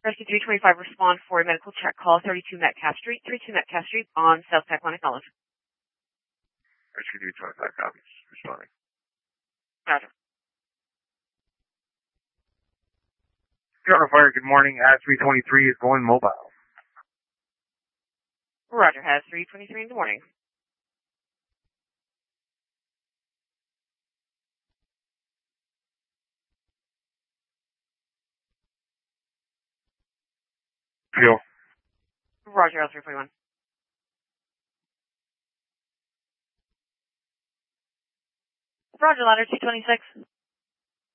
Rescue 325, respond for a medical check. Call 32 Metcalf Street on South Taconic College. Rescue 325 copies. Responding. Roger. Toronto Fire, good morning. AS-323 is going mobile. Roger, has 323 in the morning. Fuel. Roger, L341. Roger, ladder 226.